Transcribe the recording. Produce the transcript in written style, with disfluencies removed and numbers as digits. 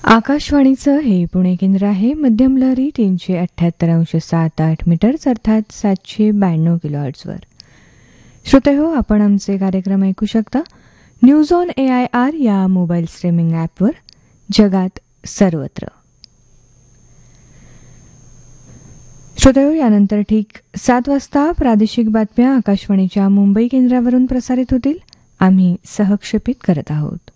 आकाशवाणीचं हे पुणे केंद्र आहे. मध्यम लहरी 378.78 मीटर्स अर्थात 792 किलोहर्ट्झवर. श्रोतेहो, आपण आमचे कार्यक्रम ऐकू शकता न्यूज ऑन AIR या मोबाईल स्ट्रीमिंग ॲपवर जगात सर्वत्र. श्रोतेहो, यानंतर ठीक 7 वाजता प्रादेशिक बातम्या आकाशवाणीच्या मुंबई केंद्रावरून प्रसारित होतील. आम्ही सहक्षेपित करत आहोत.